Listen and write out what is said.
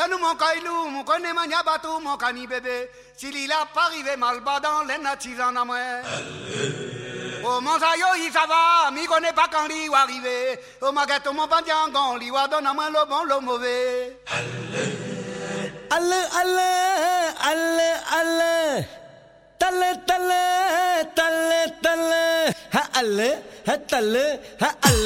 nous mon caillou, mon connaît mania batou, mon cani bébé. S'il il a pas arrivé mal bas dans les natifs en amoué. Oh mon sayo, il ça va, mi connaît pas quand lui va arriver. Oh ma gâteau, mon pandiangon, lui va donner à moi le bon, le mauvais. Allez, allez, allez, allez. Tale, tale, tale, tale. Ha, allez, ha, tale, ha, allez.